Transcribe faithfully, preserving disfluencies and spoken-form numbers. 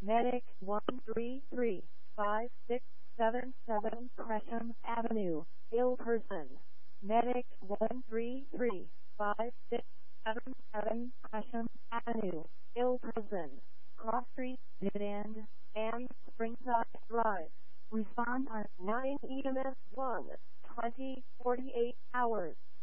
Medic one three three five six seven seven Gresham Avenue, ill person. Medic one three three five six seven seven Gresham Avenue, ill person. Cross Street, Dividend, and Springside Drive. Respond on nine E M S one, twenty, forty-eight hours.